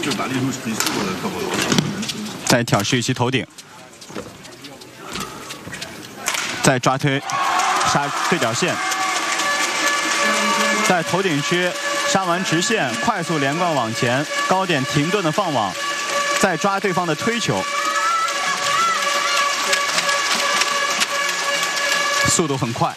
再挑石宇奇头顶，再抓推杀对角线，在头顶区杀完直线，快速连贯往前，高点停顿的放网，再抓对方的推球，速度很快。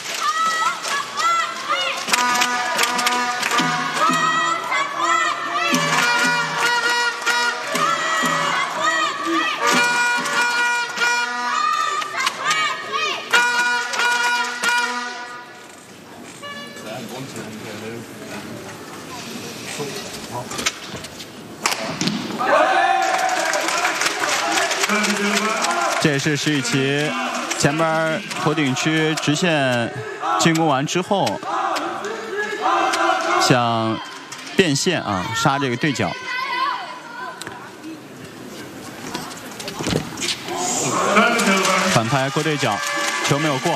这也是石宇奇前边头顶区直线进攻完之后，想变线啊，杀这个对角。反拍过对角，球没有过。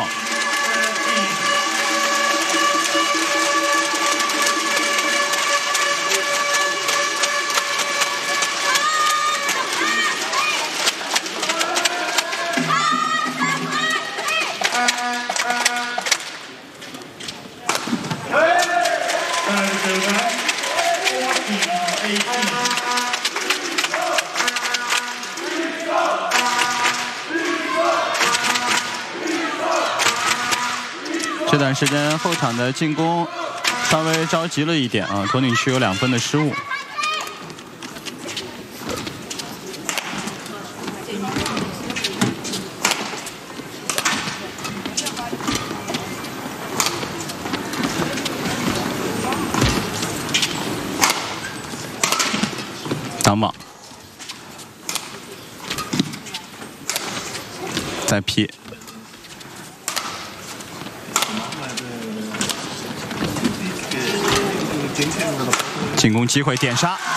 这段时间后场的进攻稍微着急了一点啊，头顶区有2分的失误。挡网，再劈。 进攻机会，点杀。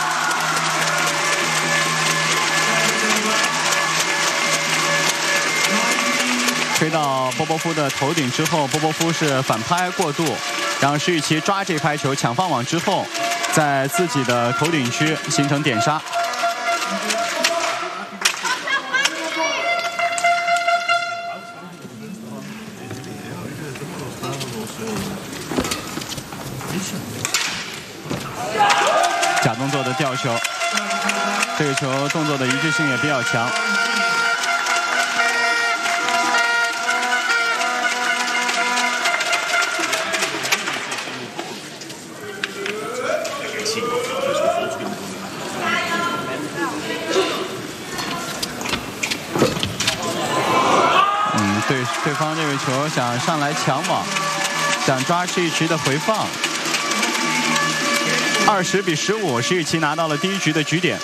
推到波波夫的头顶之后，波波夫是反拍过度，然后石宇奇抓这拍球抢放网之后，在自己的头顶区形成点杀。 假动作的吊球，这个球动作的一致性也比较强。对方这个球想上来抢网，想抓石宇奇的回放。 20比15，石宇奇拿到了第1局的局点。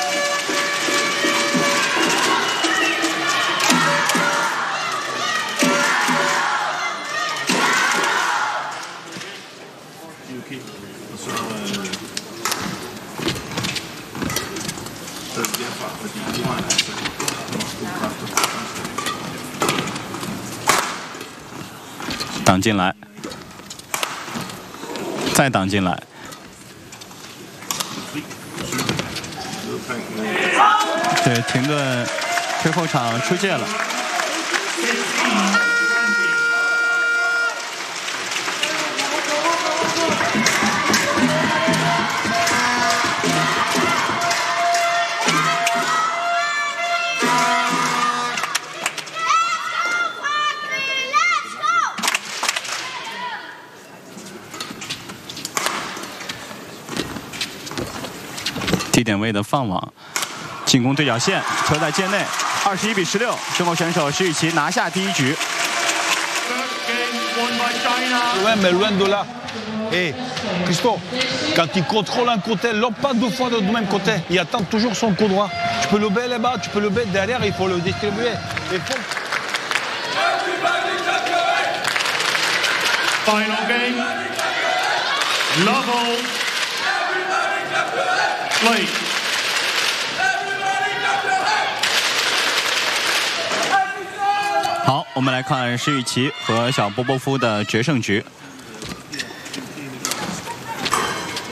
挡进来，再挡进来。 对，停顿，推后场出界了。低点位的放网，进攻对角线，球在界内，21比16，中国选手石宇奇拿下第1局。 Ouais, mais loin de là. Et Christo, quand il contrôle un côté, l'homme pas 2 fois de même côté. Il attend toujours son coup droit. Tu peux le lever là-bas, tu peux le lever derrière, il faut le distribuer. Il faut... Final game. Level. Play. 好，我们来看石宇奇和小波波夫的决胜局。